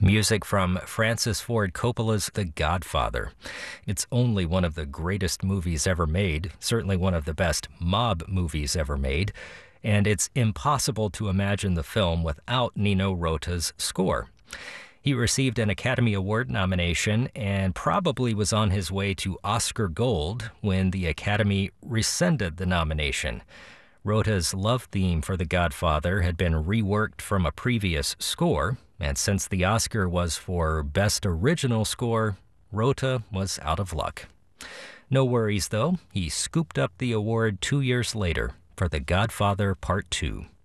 Music from Francis Ford Coppola's The Godfather. It's only one of the greatest movies ever made, certainly one of the best mob movies ever made, and it's impossible to imagine the film without Nino Rota's score. He received an Academy Award nomination and probably was on his way to Oscar Gold when the Academy rescinded the nomination. Rota's love theme for The Godfather had been reworked from a previous score, and since the Oscar was for Best Original Score, Rota was out of luck. No worries, though. He scooped up the award 2 years later for The Godfather Part 2.